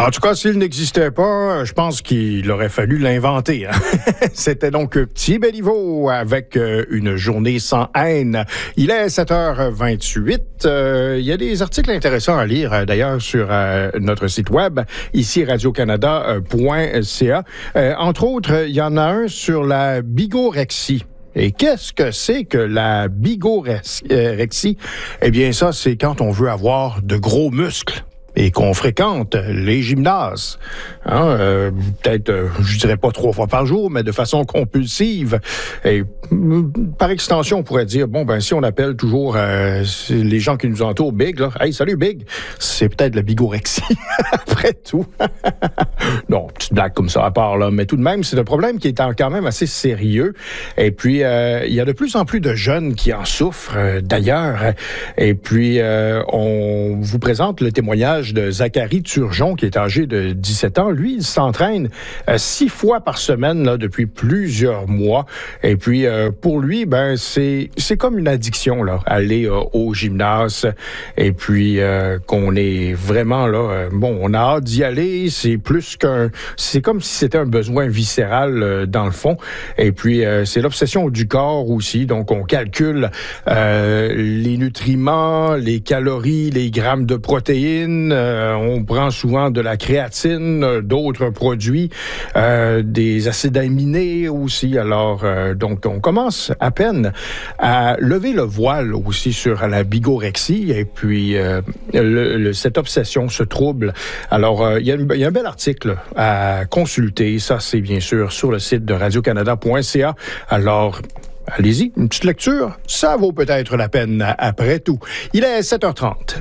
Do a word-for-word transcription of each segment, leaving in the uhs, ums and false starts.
En tout cas, s'il n'existait pas, je pense qu'il aurait fallu l'inventer. Hein? C'était donc Petit Béliveau avec euh, une journée sans haine. Il est sept heures vingt-huit. Euh, il y a des articles intéressants à lire, euh, d'ailleurs, sur euh, notre site web, ici radio canada point c a. Euh, entre autres, il y en a un sur la bigorexie. Et qu'est-ce que c'est que la bigorexie? Eh bien, ça, c'est quand on veut avoir de gros muscles et qu'on fréquente les gymnases. Hein, euh, peut-être, euh, je dirais pas trois fois par jour, mais de façon compulsive. Et par extension, on pourrait dire, bon, ben si on appelle toujours euh, les gens qui nous entourent Big, là, « Hey, salut Big », c'est peut-être la bigorexie, après tout. Non, petite blague comme ça à part, là. Mais tout de même, c'est un problème qui est quand même assez sérieux. Et puis, euh, il y a de plus en plus de jeunes qui en souffrent, euh, d'ailleurs. Et puis, euh, on vous présente le témoignage de Zachary Turgeon, qui est âgé de dix-sept ans. Lui, il s'entraîne euh, six fois par semaine là, depuis plusieurs mois. Et puis, euh, pour lui, ben c'est c'est comme une addiction, là, aller euh, au gymnase. Et puis, euh, qu'on est vraiment là... Euh, bon, on a hâte d'y aller. C'est plus qu'un... C'est comme si c'était un besoin viscéral, euh, dans le fond. Et puis, euh, c'est l'obsession du corps aussi. Donc, on calcule euh, les nutriments, les calories, les grammes de protéines. Euh, on prend souvent de la créatine, euh, d'autres produits, euh, des acides aminés aussi. Alors, euh, donc, on commence à peine à lever le voile aussi sur la bigorexie et puis euh, le, le, cette obsession, ce trouble. Alors, euh, il y a une, il y a un bel article à consulter. Ça, c'est bien sûr sur le site de radio canada point c a. Alors, allez-y, une petite lecture, ça vaut peut-être la peine après tout. Il est sept heures trente.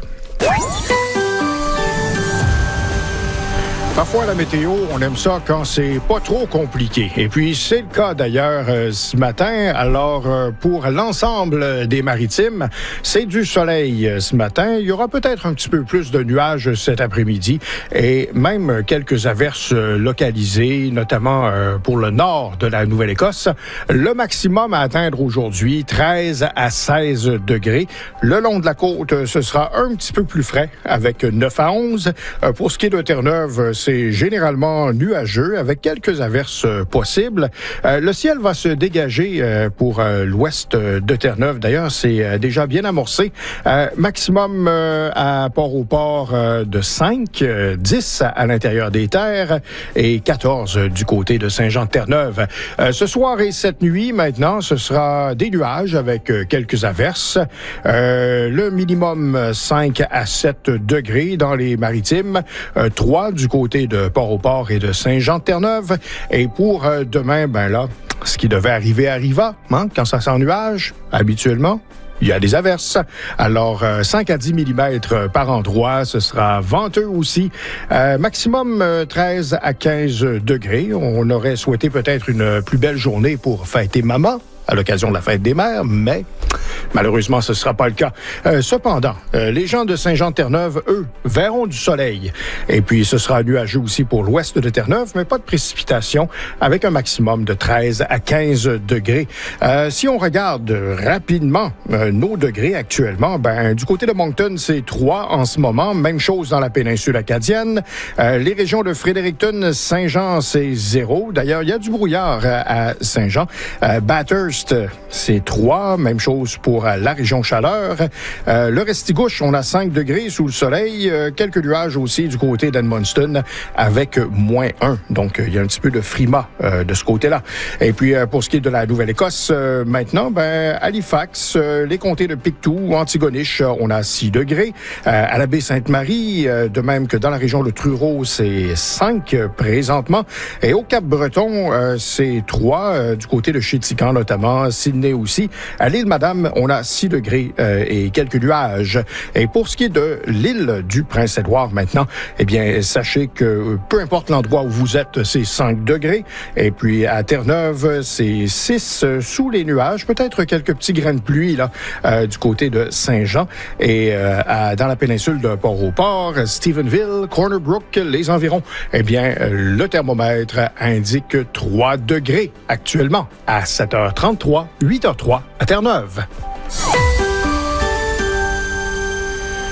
Parfois, la météo, on aime ça quand c'est pas trop compliqué. Et puis, c'est le cas d'ailleurs euh, ce matin. Alors, euh, pour l'ensemble des maritimes, c'est du soleil euh, ce matin. Il y aura peut-être un petit peu plus de nuages cet après-midi et même quelques averses euh, localisées, notamment euh, pour le nord de la Nouvelle-Écosse. Le maximum à atteindre aujourd'hui, treize à seize degrés. Le long de la côte, ce sera un petit peu plus frais avec neuf à onze. Euh, pour ce qui est de Terre-Neuve, c'est généralement nuageux avec quelques averses euh, possibles. Euh, le ciel va se dégager euh, pour euh, l'ouest de Terre-Neuve. D'ailleurs, c'est euh, déjà bien amorcé. Euh, maximum euh, à Port-au-Port euh, de cinq, euh, dix à l'intérieur des terres et quatorze du côté de Saint-Jean-de-Terre-Neuve. Euh, ce soir et cette nuit, maintenant, ce sera des nuages avec euh, quelques averses. Euh, le minimum cinq à sept degrés dans les maritimes. Euh, trois du côté de Port-au-Port et de Saint-Jean-de-Terre-Neuve. Et pour euh, demain, ben là, ce qui devait arriver arriva, hein, quand ça s'ennuage, habituellement. Il y a des averses. Alors, euh, cinq à dix millimètres par endroit. Ce sera venteux aussi. Euh, maximum euh, treize à quinze degrés. On aurait souhaité peut-être une plus belle journée pour fêter maman à l'occasion de la fête des mères, mais malheureusement, ce ne sera pas le cas. Euh, cependant, euh, les gens de Saint-Jean-de-Terre-Neuve, eux, verront du soleil. Et puis, ce sera nuageux aussi pour l'ouest de Terre-Neuve, mais pas de précipitations, avec un maximum de treize à quinze degrés. Euh, si on regarde rapidement euh, nos degrés actuellement, ben du côté de Moncton, c'est trois en ce moment. Même chose dans la péninsule acadienne. Euh, les régions de Fredericton, Saint-Jean, c'est zéro. D'ailleurs, il y a du brouillard à Saint-Jean. Euh, Bathurst, c'est trois. Même chose pour la région Chaleur. Euh, le Restigouche, on a cinq degrés sous le soleil. Euh, quelques nuages aussi du côté d'Edmundston avec moins un. Donc, il y a un petit peu de frima euh, de ce côté-là. Et puis, euh, pour ce qui est de la Nouvelle-Écosse, euh, maintenant, ben, Halifax, euh, les comtés de Pictou, Antigonish, on a six degrés. Euh, à la baie Sainte-Marie, euh, de même que dans la région de Truro, c'est cinq euh, présentement. Et au Cap-Breton, euh, c'est trois euh, du côté de Chétican, notamment. Sydney aussi. À l'île Madame, on a six degrés euh, et quelques nuages. Et pour ce qui est de l'île du Prince-Édouard maintenant, eh bien, sachez que peu importe l'endroit où vous êtes, c'est cinq degrés. Et puis à Terre-Neuve, c'est six euh, sous les nuages. Peut-être quelques petits grains de pluie là euh, du côté de Saint-Jean. Et euh, à, dans la péninsule de Port-au-Port, Stephenville, Corner Brook, les environs, eh bien, euh, le thermomètre indique trois degrés actuellement à sept heures trente-trois, huit heures trois à Terre-Neuve.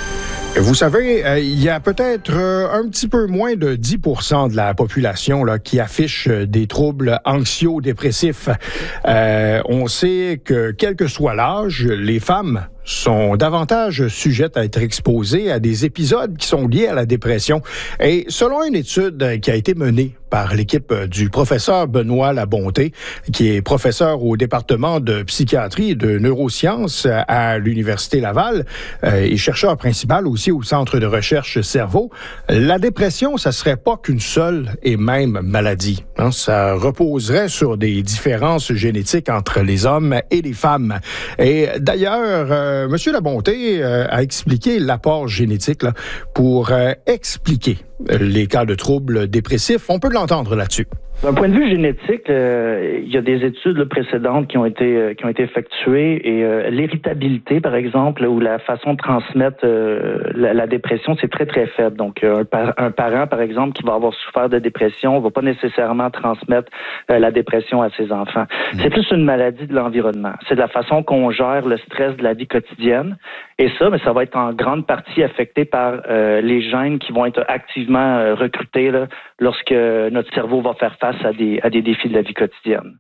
Vous savez, euh, il y a peut-être euh, un petit peu moins de dix pour cent de la population là, qui affiche euh, des troubles anxio-dépressifs. Euh, on sait que, quel que soit l'âge, les femmes sont davantage sujettes à être exposées à des épisodes qui sont liés à la dépression. Et selon une étude qui a été menée par l'équipe du professeur Benoît Labonté, qui est professeur au département de psychiatrie et de neurosciences à l'Université Laval euh, et chercheur principal aussi au Centre de recherche Cerveau, la dépression, ça serait pas qu'une seule et même maladie. Hein? Ça reposerait sur des différences génétiques entre les hommes et les femmes. Et d'ailleurs, euh, Monsieur Labonté euh, a expliqué l'apport génétique là, pour euh, expliquer les cas de troubles dépressifs. On peut l'entendre là-dessus. D'un point de vue génétique, euh, il y a des études là, précédentes qui ont été euh, qui ont été effectuées et euh, l'irritabilité, par exemple, ou la façon de transmettre euh, la, la dépression, c'est très très faible. Donc, euh, un, par, un parent, par exemple, qui va avoir souffert de dépression, ne va pas nécessairement transmettre euh, la dépression à ses enfants. Mmh. C'est plus une maladie de l'environnement. C'est de la façon qu'on gère le stress de la vie quotidienne. Et ça, mais ça va être en grande partie affecté par euh, les gènes qui vont être activement euh, recrutés là, lorsque notre cerveau va faire face à des, à des défis de la vie quotidienne.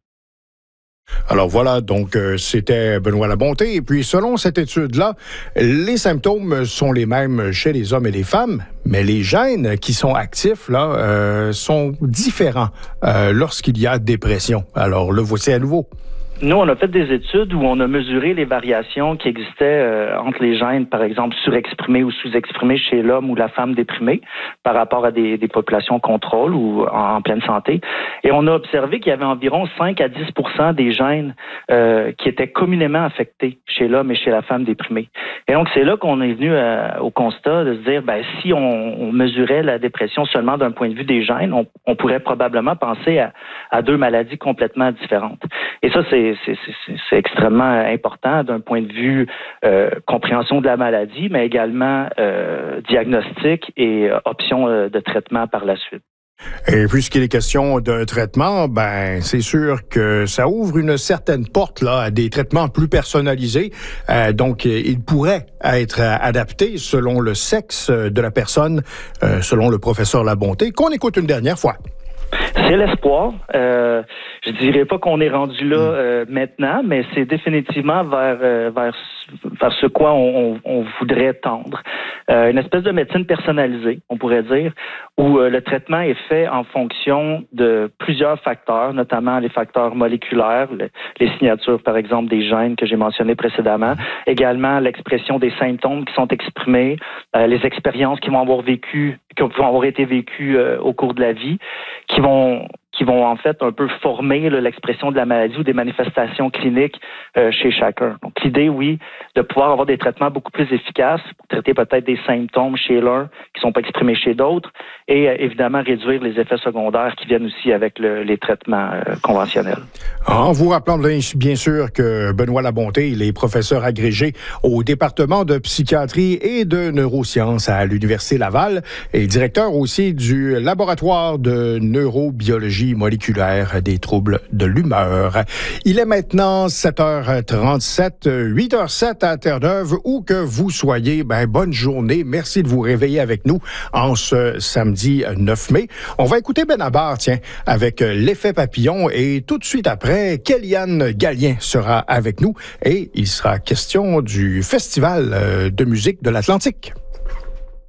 Alors voilà, donc euh, c'était Benoît Labonté. Et puis selon cette étude-là, les symptômes sont les mêmes chez les hommes et les femmes, mais les gènes qui sont actifs là euh, sont différents euh, lorsqu'il y a dépression. Alors le voici à nouveau. Nous, on a fait des études où on a mesuré les variations qui existaient euh, entre les gènes, par exemple, surexprimés ou sous-exprimés chez l'homme ou la femme déprimée par rapport à des, des populations contrôle ou en, en pleine santé. Et on a observé qu'il y avait environ cinq à dix pour cent des gènes euh, qui étaient communément affectés chez l'homme et chez la femme déprimée. Et donc, c'est là qu'on est venu euh, au constat de se dire, ben, si on, on mesurait la dépression seulement d'un point de vue des gènes, on, on pourrait probablement penser à, à deux maladies complètement différentes. Et ça, c'est C'est, c'est, c'est extrêmement important d'un point de vue euh, compréhension de la maladie, mais également euh, diagnostic et euh, option euh, de traitement par la suite. Et puisqu'il est question d'un traitement, ben c'est sûr que ça ouvre une certaine porte là à des traitements plus personnalisés. Euh, donc, il pourrait être adapté selon le sexe de la personne, euh, selon le professeur Labonté, qu'on écoute une dernière fois. C'est l'espoir. Euh, je dirais pas qu'on est rendu là euh, maintenant, mais c'est définitivement vers euh, vers vers ce quoi on, on, on voudrait tendre. Euh, une espèce de médecine personnalisée, on pourrait dire, où euh, le traitement est fait en fonction de plusieurs facteurs, notamment les facteurs moléculaires, le, les signatures, par exemple, des gènes que j'ai mentionnés précédemment, également l'expression des symptômes qui sont exprimés, euh, les expériences qui vont avoir vécu, qui vont avoir été vécues euh, au cours de la vie, qui vont qui vont en fait un peu former là, l'expression de la maladie ou des manifestations cliniques euh, chez chacun. Donc l'idée, oui, de pouvoir avoir des traitements beaucoup plus efficaces pour traiter peut-être des symptômes chez l'un qui ne sont pas exprimés chez d'autres et euh, évidemment réduire les effets secondaires qui viennent aussi avec le, les traitements euh, conventionnels. En vous rappelant bien sûr que Benoît Labonté, il est professeur agrégé au département de psychiatrie et de neurosciences à l'Université Laval et directeur aussi du laboratoire de neurobiologie moléculaire des troubles de l'humeur. Il est maintenant sept heures trente-sept, huit heures zéro sept à Terre-Neuve, où que vous soyez, ben bonne journée. Merci de vous réveiller avec nous en ce samedi neuf mai. On va écouter Benabar, tiens, avec l'effet papillon et tout de suite après, Kéliane Gallien sera avec nous et il sera question du Festival de musique de l'Atlantique.